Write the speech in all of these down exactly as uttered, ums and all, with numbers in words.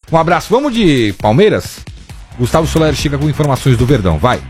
Um abraço. Vamos de Palmeiras? Gustavo Soler chega com informações do Verdão. Vai.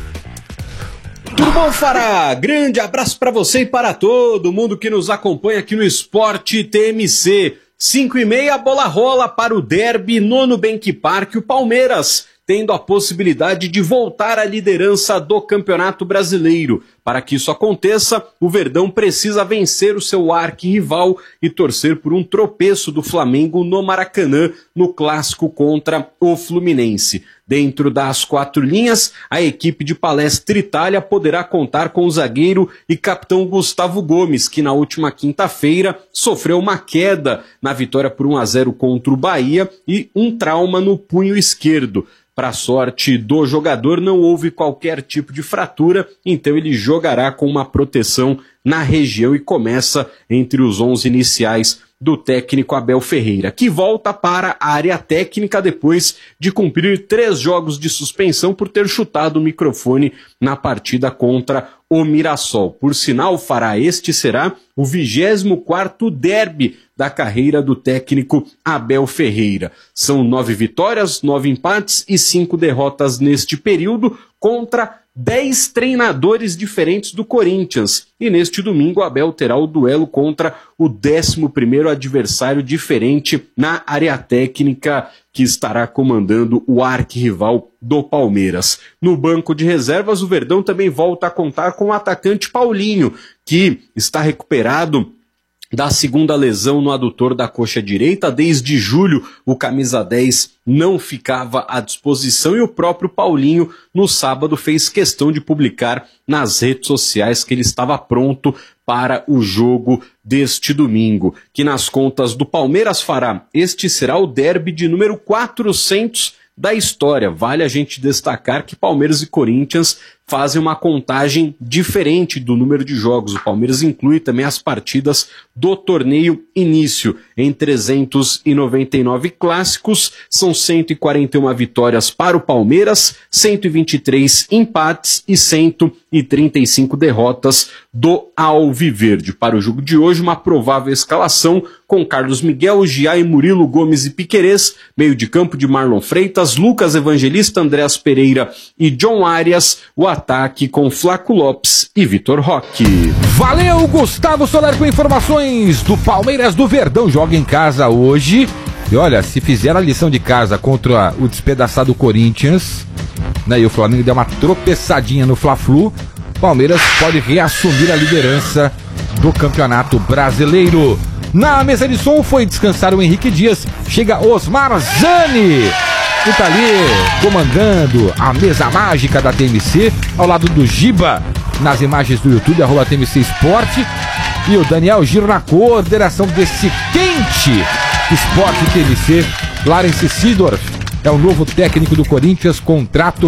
Tudo bom, Fará? Grande abraço para você e para todo mundo que nos acompanha aqui no Esporte T M C. cinco e meia, a bola rola para o derby no Nubank Park. O Palmeiras tendo a possibilidade de voltar à liderança do Campeonato Brasileiro. Para que isso aconteça, o Verdão precisa vencer o seu arquirrival e torcer por um tropeço do Flamengo no Maracanã, no clássico contra o Fluminense. Dentro das quatro linhas, a equipe de Palestra Itália poderá contar com o zagueiro e capitão Gustavo Gomes, que na última quinta-feira sofreu uma queda na vitória por um a zero contra o Bahia e um trauma no punho esquerdo. Para a sorte do jogador, não houve qualquer tipo de fratura, então ele jogará com uma proteção na região e começa entre os onze iniciais do técnico Abel Ferreira, que volta para a área técnica depois de cumprir três jogos de suspensão por ter chutado o microfone na partida contra o Mirassol. Por sinal, Fará, este será o vigésimo quarto derby da carreira do técnico Abel Ferreira. São nove vitórias, nove empates e cinco derrotas neste período contra dez treinadores diferentes do Corinthians. E neste domingo, Abel terá o duelo contra o décimo primeiro adversário diferente na área técnica que estará comandando o arquirrival do Palmeiras. No banco de reservas, o Verdão também volta a contar com o atacante Paulinho, que está recuperado da segunda lesão no adutor da coxa direita. Desde julho, o camisa dez não ficava à disposição e o próprio Paulinho, no sábado, fez questão de publicar nas redes sociais que ele estava pronto para o jogo deste domingo. Que nas contas do Palmeiras, Fará, este será o derby de número quatrocentos da história. Vale a gente destacar que Palmeiras e Corinthians fazem uma contagem diferente do número de jogos. O Palmeiras inclui também as partidas do torneio início. Em trezentos e noventa e nove clássicos, são cento e quarenta e uma vitórias para o Palmeiras, cento e vinte e três empates e cento e trinta e cinco derrotas do Alviverde. Para o jogo de hoje, uma provável escalação com Carlos Miguel, Giai, Murilo, Gomes e Piquerez, meio de campo de Marlon Freitas, Lucas Evangelista, Andréas Pereira e John Arias, o ataque com Flaco Lopes e Vitor Roque. Valeu, Gustavo Soler, com informações do Palmeiras do Verdão. Joga em casa hoje. E olha, se fizer a lição de casa contra o despedaçado Corinthians, né, e o Flamengo der uma tropeçadinha no Fla-Flu, Palmeiras pode reassumir a liderança do Campeonato Brasileiro. Na mesa de som foi descansar o Henrique Dias. Chega Osmar Zani, que tá ali comandando a mesa mágica da T M C, ao lado do Giba, nas imagens do YouTube, arroba T M C Esporte, e o Daniel Giro na coordenação desse quente Esporte T M C. Clarence Seedorf é o novo técnico do Corinthians, contrato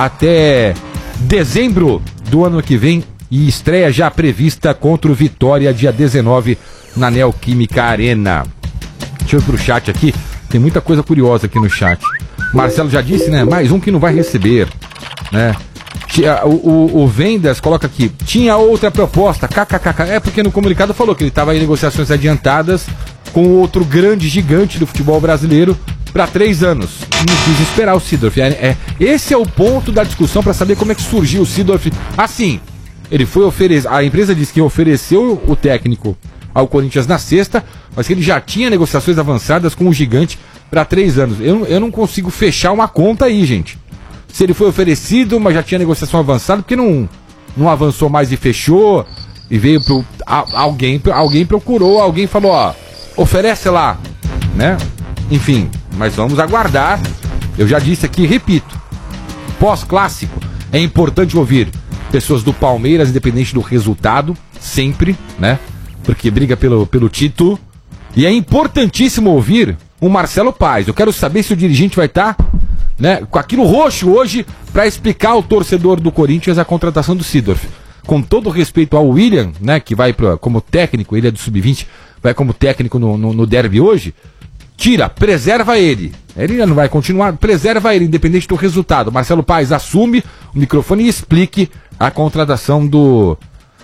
até dezembro do ano que vem e estreia já prevista contra o Vitória, dia dezenove, na Neoquímica Arena. Deixa eu ir pro chat aqui, tem muita coisa curiosa aqui no chat. Marcelo já disse, né? Mais um que não vai receber, né? O, o, o Vendas coloca aqui, tinha outra proposta, kkkk. É porque no comunicado falou que ele estava em negociações adiantadas com outro grande gigante do futebol brasileiro para três anos. Não quis esperar o Seedorf. É, é, esse é o ponto da discussão para saber como é que surgiu o Seedorf. Assim, ele foi oferecer, a empresa disse que ofereceu o técnico ao Corinthians na sexta, mas que ele já tinha negociações avançadas com o gigante para três anos. Eu, eu não consigo fechar uma conta aí, gente. Se ele foi oferecido, mas já tinha negociação avançada, porque não, não avançou mais e fechou, e veio pro... A, alguém, alguém procurou, alguém falou, ó, oferece lá, né? Enfim, mas vamos aguardar. Eu já disse aqui, repito, pós-clássico, é importante ouvir pessoas do Palmeiras, independente do resultado, sempre, né? Porque briga pelo, pelo título. E é importantíssimo ouvir o Marcelo Paes. Eu quero saber se o dirigente vai estar, né, com aquilo roxo hoje para explicar ao torcedor do Corinthians a contratação do Seedorf. Com todo respeito ao William, né, que vai pra, como técnico, ele é do sub vinte, vai como técnico no, no, no derby hoje. Tira, preserva ele. Ele não vai continuar, preserva ele, independente do resultado. Marcelo Paes assume o microfone e explique a contratação do...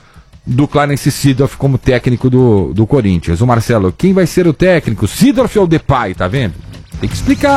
do Clarence Seedorf como técnico do, do Corinthians. O Marcelo, quem vai ser o técnico? Seedorf ou Depay, tá vendo? Tem que explicar.